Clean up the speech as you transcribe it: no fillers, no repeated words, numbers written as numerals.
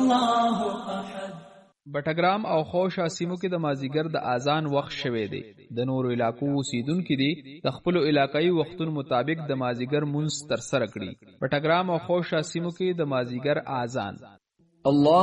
بټګرام او خوشا سیمو کې د مازیګر د اذان وخت شوه دی. د نورو علاقو اوسیدونکو دي د خپل علاقايي وختونو مطابق د مازیګر مونږ تر سره کړي. بټګرام او خوشا سیمو کې د مازیګر اذان